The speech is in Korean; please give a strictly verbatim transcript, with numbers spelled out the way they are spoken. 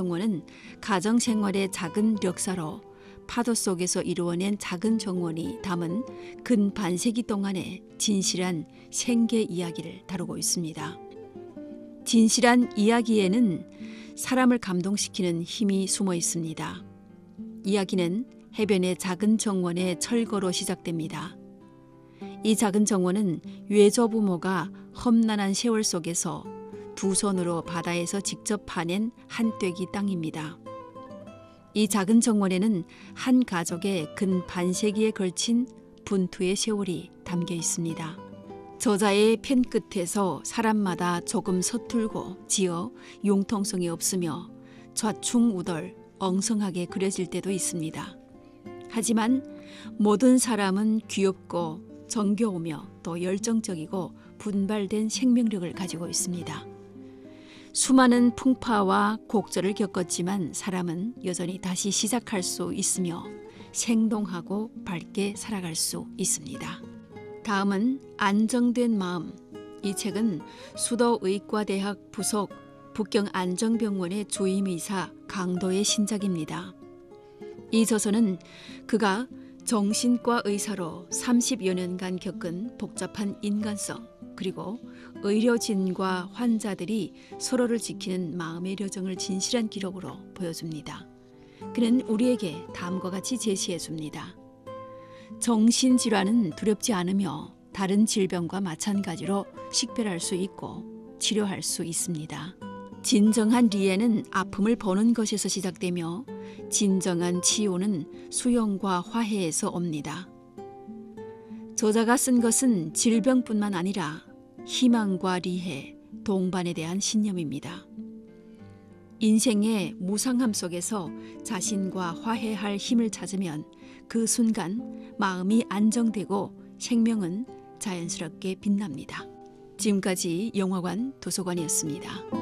정원은 가정생활의 작은 력사로 파도 속에서 이루어낸 작은 정원이 담은 근 반세기 동안의 진실한 생계 이야기를 다루고 있습니다. 진실한 이야기에는 사람을 감동시키는 힘이 숨어 있습니다. 이야기는 해변의 작은 정원의 철거로 시작됩니다. 이 작은 정원은 외조부모가 험난한 세월 속에서 두 손으로 바다에서 직접 파낸 한떼기 땅입니다. 이 작은 정원에는 한 가족의 근 반세기에 걸친 분투의 세월이 담겨 있습니다. 저자의 펜 끝에서 사람마다 조금 서툴고 지어 융통성이 없으며 좌충우돌 엉성하게 그려질 때도 있습니다. 하지만 모든 사람은 귀엽고 정겨우며 또 열정적이고 분발된 생명력을 가지고 있습니다. 수많은 풍파와 곡절을 겪었지만 사람은 여전히 다시 시작할 수 있으며 생동하고 밝게 살아갈 수 있습니다. 다음은 안정된 마음. 이 책은 수도의과대학 부속 북경안정병원의 주임의사 강도의 신작입니다. 이 저서는 그가 정신과 의사로 삼십여 년간 겪은 복잡한 인간성 그리고 의료진과 환자들이 서로를 지키는 마음의 여정을 진실한 기록으로 보여줍니다. 그는 우리에게 다음과 같이 제시해줍니다. 정신질환은 두렵지 않으며 다른 질병과 마찬가지로 식별할 수 있고 치료할 수 있습니다. 진정한 리에는 아픔을 보는 것에서 시작되며 진정한 치유는 수용과 화해에서 옵니다. 저자가 쓴 것은 질병뿐만 아니라 희망과 리해, 동반에 대한 신념입니다. 인생의 무상함 속에서 자신과 화해할 힘을 찾으면 그 순간 마음이 안정되고 생명은 자연스럽게 빛납니다. 지금까지 영화관 도서관이었습니다.